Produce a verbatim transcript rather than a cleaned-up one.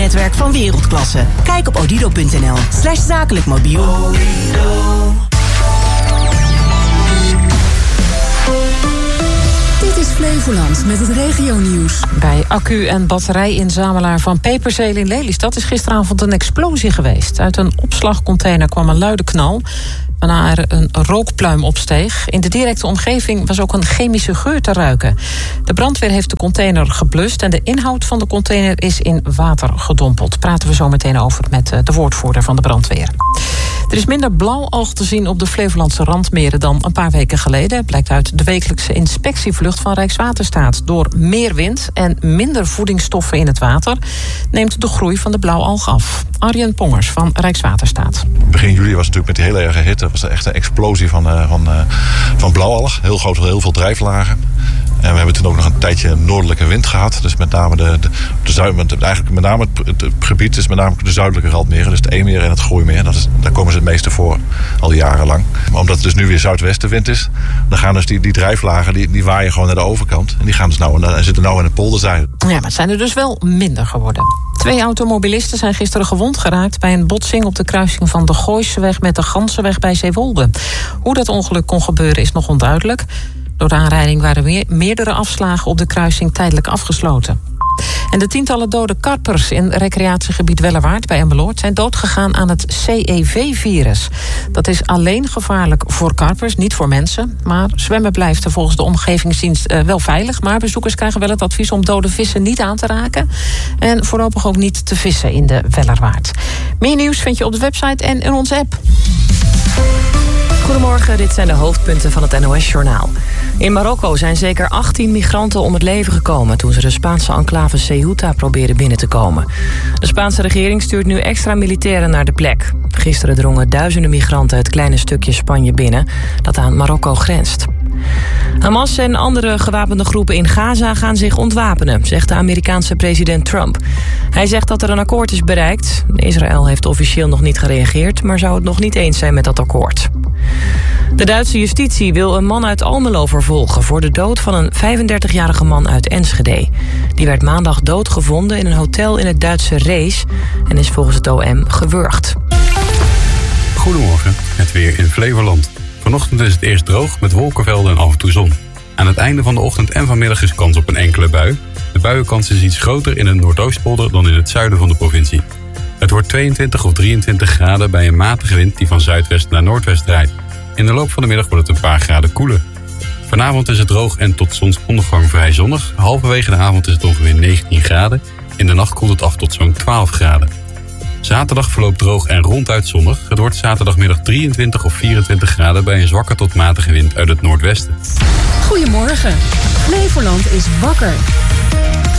netwerk van wereldklasse. Kijk op odido punt n l slash zakelijk mobiel. Dit is Flevoland met het regionieuws. Bij accu- en batterijinzamelaar van Peperzeel in Lelystad is gisteravond een explosie geweest. Uit een opslagcontainer kwam een luide knal, waarna er een rookpluim opsteeg. In de directe omgeving was ook een chemische geur te ruiken. De brandweer heeft de container geblust en de inhoud van de container is in water gedompeld. Praten we zo meteen over met de woordvoerder van de brandweer. Er is minder blauwalg te zien op de Flevolandse randmeren dan een paar weken geleden. Blijkt uit de wekelijkse inspectievlucht van Rijkswaterstaat. Door meer wind en minder voedingsstoffen in het water neemt de groei van de blauwalg af. Arjen Pongers van Rijkswaterstaat. Begin juli was het natuurlijk met die hele erge hitte was er echt een explosie van, uh, van, uh, van blauwalg. Heel groot, heel veel drijflagen. En we hebben toen ook nog een tijdje noordelijke wind gehad. Dus met name de, de, de zuid, eigenlijk met name het, het gebied is met name de zuidelijke randmeren. Dus het Eemmeer en het Gooimeer. Dat is, daar komen ze het meeste voor, al jarenlang. Maar omdat het dus nu weer zuidwestenwind is, dan gaan dus die, die drijflagen, die, die waaien gewoon naar de overkant. En die gaan dus nou, en zitten nou in de polderzijde. Ja, maar het zijn er dus wel minder geworden. Twee automobilisten zijn gisteren gewond geraakt bij een botsing op de kruising van de Gooiseweg met de Gansenweg bij Zeewolde. Hoe dat ongeluk kon gebeuren is nog onduidelijk. Door de aanrijding waren weer meerdere afslagen op de kruising tijdelijk afgesloten. En de tientallen dode karpers in recreatiegebied Wellewaard bij Emmeloord zijn doodgegaan aan het C E V-virus. Dat is alleen gevaarlijk voor karpers, niet voor mensen. Maar zwemmen blijft er volgens de omgevingsdienst uh, wel veilig. Maar bezoekers krijgen wel het advies om dode vissen niet aan te raken. En voorlopig ook niet te vissen in de Wellewaard. Meer nieuws vind je op de website en in onze app. Goedemorgen, dit zijn de hoofdpunten van het N O S-journaal. In Marokko zijn zeker achttien migranten om het leven gekomen toen ze de Spaanse enclave Ceuta probeerden binnen te komen. De Spaanse regering stuurt nu extra militairen naar de plek. Gisteren drongen duizenden migranten het kleine stukje Spanje binnen dat aan Marokko grenst. Hamas en andere gewapende groepen in Gaza gaan zich ontwapenen, zegt de Amerikaanse president Trump. Hij zegt dat er een akkoord is bereikt. Israël heeft officieel nog niet gereageerd, maar zou het nog niet eens zijn met dat akkoord. De Duitse justitie wil een man uit Almelo vervolgen voor de dood van een vijfendertigjarige man uit Enschede. Die werd maandag doodgevonden in een hotel in het Duitse Rees en is volgens het O M gewurgd. Goedemorgen, het weer in Flevoland. Vanochtend is het eerst droog met wolkenvelden en af en toe zon. Aan het einde van de ochtend en vanmiddag is kans op een enkele bui. De buienkans is iets groter in het Noordoostpolder dan in het zuiden van de provincie. Het wordt tweeëntwintig of drieëntwintig graden bij een matige wind die van zuidwest naar noordwest draait. In de loop van de middag wordt het een paar graden koeler. Vanavond is het droog en tot zonsondergang vrij zonnig. Halverwege de avond is het ongeveer negentien graden. In de nacht koelt het af tot zo'n twaalf graden. Zaterdag verloopt droog en ronduit zonnig. Het wordt zaterdagmiddag drieëntwintig of vierentwintig graden bij een zwakke tot matige wind uit het noordwesten. Goedemorgen. Flevoland is wakker.